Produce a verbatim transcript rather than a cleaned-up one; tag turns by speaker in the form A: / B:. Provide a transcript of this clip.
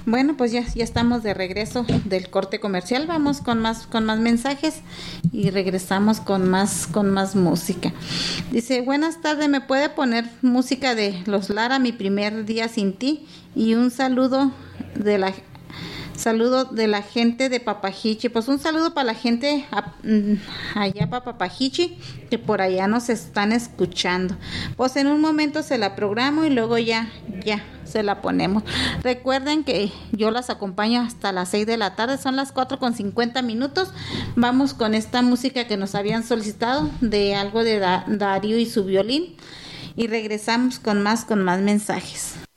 A: Bueno, pues ya, ya estamos de regreso del corte comercial. Vamos con más, con más mensajes y regresamos con más, con más música. Dice, buenas tardes, ¿me puede poner música de Los Lara, Mi primer día sin ti? Y un saludo de la saludo de la gente de Papajichi. Pues un saludo para la gente a, allá para Papajichi, que por allá nos están escuchando. Pues en un momento se la programo y luego ya, ya se la ponemos. Recuerden que yo las acompaño hasta las seis de la tarde, son las cuatro con cincuenta minutos. Vamos con esta música que nos habían solicitado, de algo de da- Darío y su violín, y regresamos con más, con más mensajes.